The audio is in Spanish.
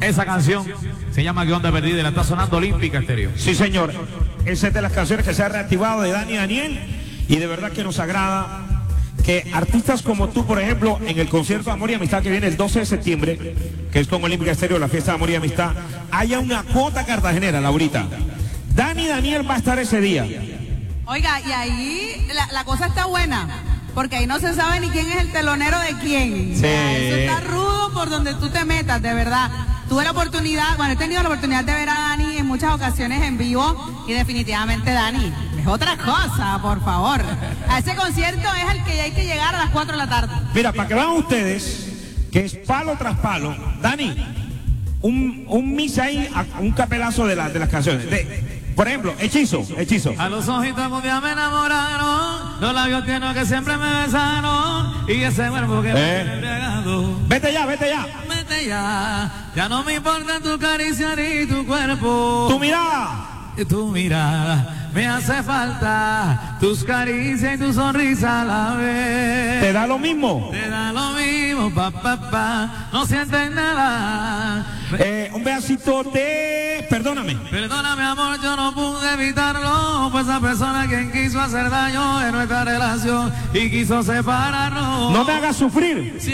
Esa canción se llama ¿Qué onda perdida? Y la está sonando Olímpica Estéreo. Sí, señor. Esa es de las canciones que se ha reactivado de Dani Daniel. Y de verdad que nos agrada que artistas como tú, por ejemplo, en el concierto de Amor y Amistad que viene el 12 de septiembre, que es con Olímpica Estéreo, la fiesta de Amor y Amistad, haya una cuota cartagenera, Laurita. Dani Daniel va a estar ese día. Oiga, y ahí la cosa está buena, porque ahí no se sabe ni quién es el telonero de quién. Sí. Eso está rudo por donde tú te metas, de verdad. Tuve la oportunidad, bueno, he tenido la oportunidad de ver a Dani en muchas ocasiones en vivo y definitivamente Dani es otra cosa, por favor. A ese concierto es al que hay que llegar a las 4 de la tarde. Mira, para que vean ustedes que es palo tras palo. Dani, un mix ahí, un capelazo de las canciones. Por ejemplo, Hechizo. A los ojitos algún día me enamoraron, los labios tiernos que siempre me besaron, y ese cuerpo que me tiene embriagado. Vete ya. Vete ya no me importa tu caricia ni tu cuerpo. Tu mirada. Tu mirada me hace falta, tus caricias y tu sonrisa a la vez. ¿Te da lo mismo? Te da lo mismo, pa, no sientes nada. Un pedacito de... Perdóname. Perdóname, amor, yo no pude evitarlo, pues esa persona quien quiso hacer daño en nuestra relación y quiso separarnos. No me hagas sufrir.